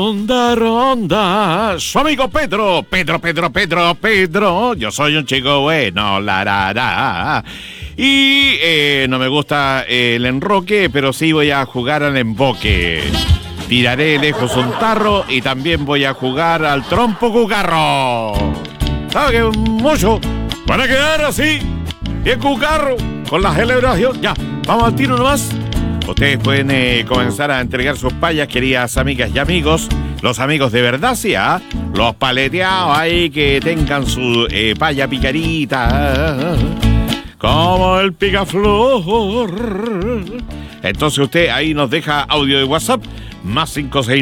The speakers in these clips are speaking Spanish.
Ronda, ronda, su amigo Pedro. Yo soy un chico bueno, Y no me gusta el enroque, pero sí voy a jugar al emboque. Tiraré lejos un tarro y también voy a jugar al trompo cucarro. ¿Sabe qué? Mucho. Van a quedar así, bien cucarro, con la celebración. Ya, vamos al tiro nomás. Ustedes pueden comenzar a entregar sus payas, queridas amigas y amigos. Los amigos de verdad, sí, ¿ah? Los paleteados ahí que tengan su paya picarita, como el picaflor. Entonces usted ahí nos deja audio de WhatsApp, más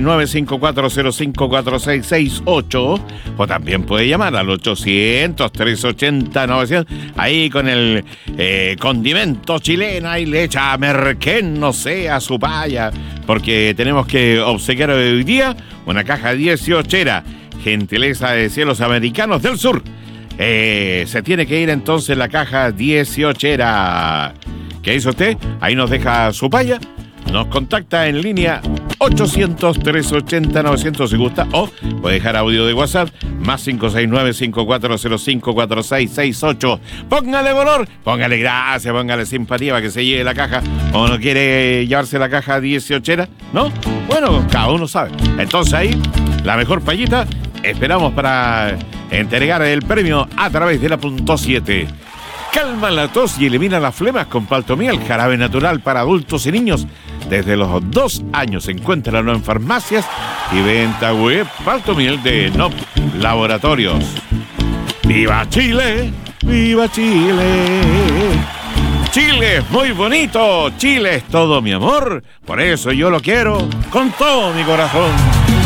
569-5405-4668. O también puede llamar al 800-380-900. Ahí con el condimento chileno y le echa merquén, no sé, a su paya. Porque tenemos que obsequiar hoy día una caja 18era, gentileza de Cielos Americanos del Sur. Se tiene que ir entonces la caja 18era. ¿Qué hizo usted? Ahí nos deja su paya. Nos contacta en línea 800-380-900 si gusta, o puede dejar audio de WhatsApp, más 569-5405-4668. Póngale color, póngale gracia, póngale simpatía para que se lleve la caja. ¿O no quiere llevarse la caja 18era? ¿No? Bueno, cada uno sabe. Entonces ahí, la mejor payita, esperamos para entregar el premio a través de la punto 7. Calma la tos y elimina las flemas con Paltomiel, jarabe natural para adultos y niños. Desde los 2 años, encuéntralo en farmacias y venta web. Paltomiel de NOP Laboratorios. ¡Viva Chile! ¡Viva Chile! Chile es muy bonito, Chile es todo mi amor. Por eso yo lo quiero con todo mi corazón.